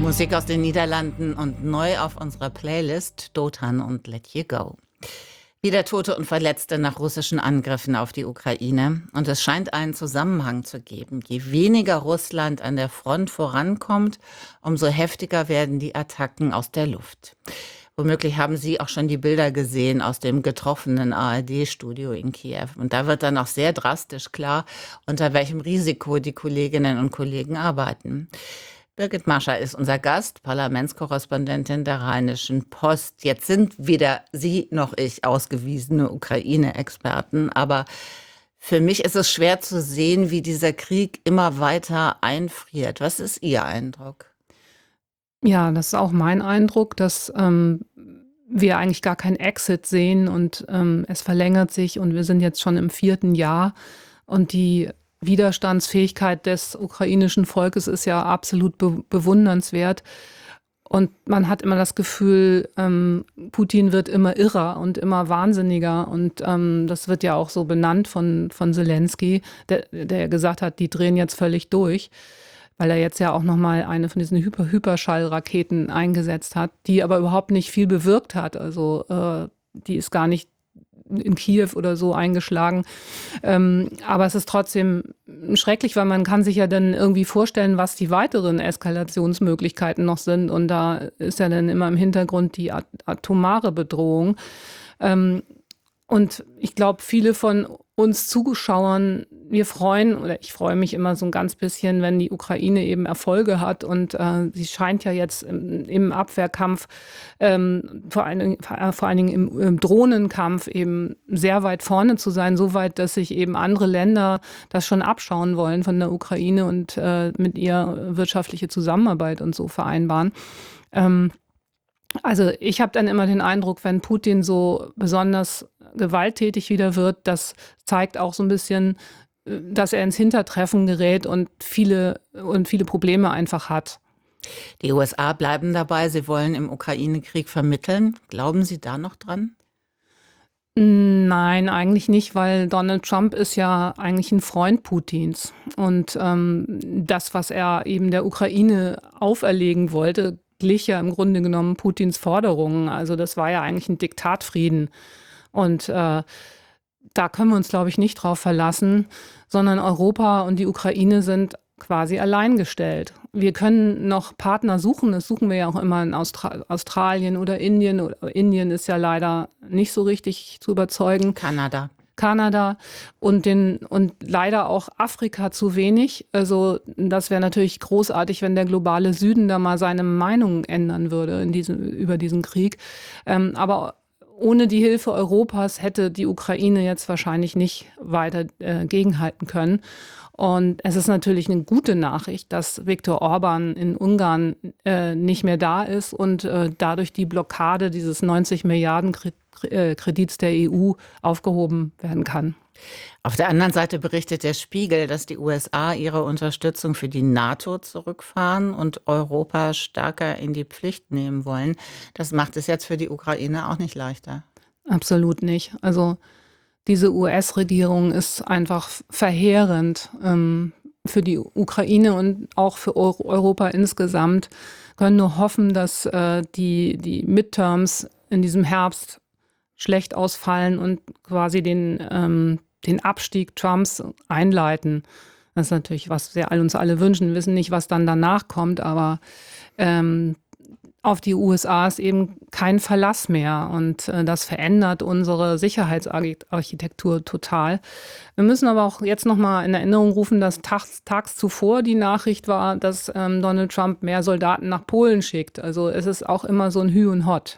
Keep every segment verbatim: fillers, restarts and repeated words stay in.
Musik aus den Niederlanden und neu auf unserer Playlist Dotan und Let You Go. Wieder Tote und Verletzte nach russischen Angriffen auf die Ukraine. Und es scheint einen Zusammenhang zu geben. Je weniger Russland an der Front vorankommt, umso heftiger werden die Attacken aus der Luft. Womöglich haben Sie auch schon die Bilder gesehen aus dem getroffenen A R D-Studio in Kiew. Und da wird dann auch sehr drastisch klar, unter welchem Risiko die Kolleginnen und Kollegen arbeiten. Birgit Mascher ist unser Gast, Parlamentskorrespondentin der Rheinischen Post. Jetzt sind weder Sie noch ich ausgewiesene Ukraine-Experten, aber für mich ist es schwer zu sehen, wie dieser Krieg immer weiter einfriert. Was ist Ihr Eindruck? Ja, das ist auch mein Eindruck, dass ähm, wir eigentlich gar keinen Exit sehen und ähm, es verlängert sich und wir sind jetzt schon im vierten Jahr und die Widerstandsfähigkeit des ukrainischen Volkes ist ja absolut be bewundernswert. Und man hat immer das Gefühl, ähm, Putin wird immer irrer und immer wahnsinniger. Und ähm, das wird ja auch so benannt von, von Zelensky, der, der gesagt hat, die drehen jetzt völlig durch, weil er jetzt ja auch nochmal eine von diesen Hyper Hyperschallraketen eingesetzt hat, die aber überhaupt nicht viel bewirkt hat. Also äh, die ist gar nicht in Kiew oder so eingeschlagen. Ähm, aber es ist trotzdem schrecklich, weil man kann sich ja dann irgendwie vorstellen, was die weiteren Eskalationsmöglichkeiten noch sind. Und da ist ja dann immer im Hintergrund die at atomare Bedrohung. Ähm, und ich glaube, viele von uns Zuschauern, wir freuen, oder ich freue mich immer so ein ganz bisschen, wenn die Ukraine eben Erfolge hat. Und äh, sie scheint ja jetzt im, im Abwehrkampf, ähm, vor, allen, vor allen Dingen im, im Drohnenkampf eben sehr weit vorne zu sein. So weit, dass sich eben andere Länder das schon abschauen wollen von der Ukraine und äh, mit ihr wirtschaftliche Zusammenarbeit und so vereinbaren. Ähm, Also ich habe dann immer den Eindruck, wenn Putin so besonders gewalttätig wieder wird, das zeigt auch so ein bisschen, dass er ins Hintertreffen gerät und viele, und viele Probleme einfach hat. Die U S A bleiben dabei, sie wollen im Ukraine-Krieg vermitteln. Glauben Sie da noch dran? Nein, eigentlich nicht, weil Donald Trump ist ja eigentlich ein Freund Putins. Und ähm, das, was er eben der Ukraine auferlegen wollte, glich ja im Grunde genommen Putins Forderungen. Also das war ja eigentlich ein Diktatfrieden. Und äh, da können wir uns, glaube ich, nicht drauf verlassen, sondern Europa und die Ukraine sind quasi alleingestellt. Wir können noch Partner suchen, das suchen wir ja auch immer in Austra Australien oder Indien. Oder Indien ist ja leider nicht so richtig zu überzeugen. Kanada. Kanada und den und leider auch Afrika zu wenig. Also das wäre natürlich großartig, wenn der globale Süden da mal seine Meinung ändern würde in diesem, über diesen Krieg. Ähm, aber ohne die Hilfe Europas hätte die Ukraine jetzt wahrscheinlich nicht weiter äh, gegenhalten können. Und es ist natürlich eine gute Nachricht, dass Viktor Orban in Ungarn äh, nicht mehr da ist und äh, dadurch die Blockade dieses neunzig Milliarden Kredits der E U aufgehoben werden kann. Auf der anderen Seite berichtet der Spiegel, dass die U S A ihre Unterstützung für die NATO zurückfahren und Europa stärker in die Pflicht nehmen wollen. Das macht es jetzt für die Ukraine auch nicht leichter. Absolut nicht. Also diese U S-Regierung ist einfach verheerend ähm, für die Ukraine und auch für Europa insgesamt. Wir können nur hoffen, dass äh, die, die Midterms in diesem Herbst schlecht ausfallen und quasi den, ähm, den Abstieg Trumps einleiten. Das ist natürlich, was wir uns alle wünschen. Wir wissen nicht, was dann danach kommt, aber ähm, auf die U S A ist eben kein Verlass mehr und äh, das verändert unsere Sicherheitsarchitektur total. Wir müssen aber auch jetzt nochmal in Erinnerung rufen, dass tags, tags zuvor die Nachricht war, dass ähm, Donald Trump mehr Soldaten nach Polen schickt. Also es ist auch immer so ein Hü und Hott.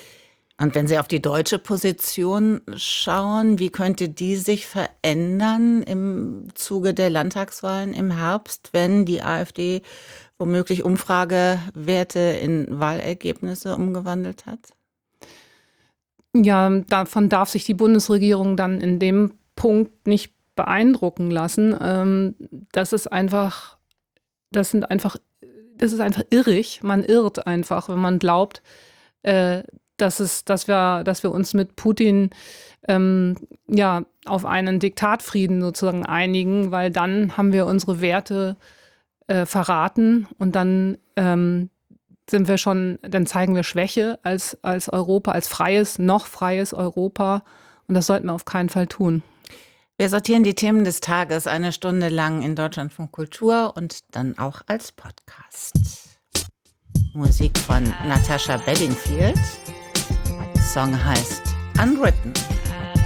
Und wenn Sie auf die deutsche Position schauen, wie könnte die sich verändern im Zuge der Landtagswahlen im Herbst, wenn die AfD womöglich Umfragewerte in Wahlergebnisse umgewandelt hat? Ja, davon darf sich die Bundesregierung dann in dem Punkt nicht beeindrucken lassen. Ähm, das ist einfach, das sind einfach, das ist einfach irrig. Man irrt einfach, wenn man glaubt, äh, dass es, dass wir, dass wir uns mit Putin ähm, ja auf einen Diktatfrieden sozusagen einigen, weil dann haben wir unsere Werte äh, verraten und dann ähm, sind wir schon, dann zeigen wir Schwäche als, als Europa, als freies, noch freies Europa. Und das sollten wir auf keinen Fall tun. Wir sortieren die Themen des Tages eine Stunde lang in Deutschlandfunk Kultur und dann auch als Podcast. Musik von Natasha Bedingfield. Song heißt Unwritten.